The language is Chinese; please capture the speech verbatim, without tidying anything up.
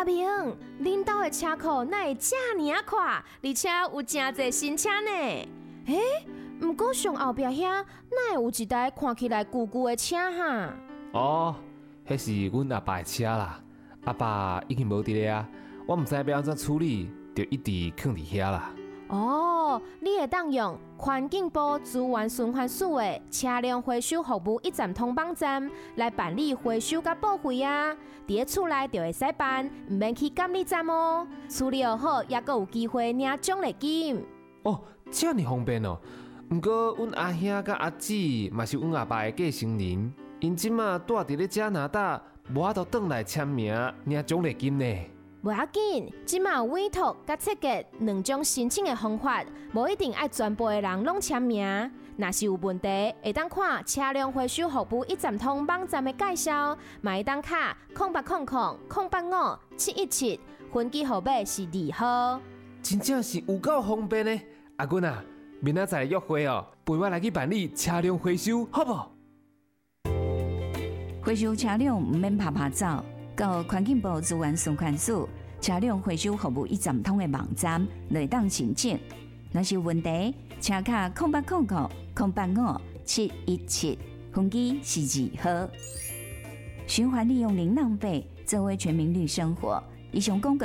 明，恁兜的车库哪会遮尔啊快，而且有真侪新车呢？诶，毋过上后壁遐哪会有一台看起来旧旧的车哈？ 哦，迄是阮阿爸的车啦，阿爸已经无伫咧啊，我毋知要安怎处理，就一直放伫遐啦。 哦，你会当用环境部资源循环署的车辆回收服务一站通网站来办理回收甲报废啊！伫咧厝内就会使办，毋免去监理站哦。处理好，也阁有机会领奖励金。 哦，遮尔方便哦！毋过阮阿兄甲阿姊嘛是阮阿爸的继承人，因即马住伫咧加拿大，无法度转来签名领奖励金呢。 无要紧，即马有委托甲设计两种申请的方法，无一定爱全部的人拢签名。若是有问题，会当看车辆回收服务一站通网站的介绍，嘛会当卡空八空空空八五七一七，分机号码是二号。 真正是有够方便呢！阿君啊，明仔载约会哦，陪我来去办理车辆回收，好不？ 回收车辆毋免拍拍走。到环境部资源循环署车辆回收服务一站通的网站来当申请。若是有问题，请卡空八空空空八五七一七，分机是二号。循环利用零浪费，作为全民绿生活。以上广告